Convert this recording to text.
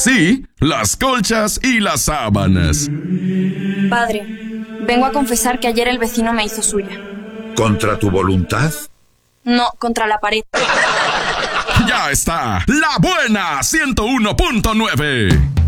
así las colchas y las sábanas. Padre, vengo a confesar que ayer el vecino me hizo suya. ¿Contra tu voluntad? No, contra la pared. Ya está, La Buena 101.9.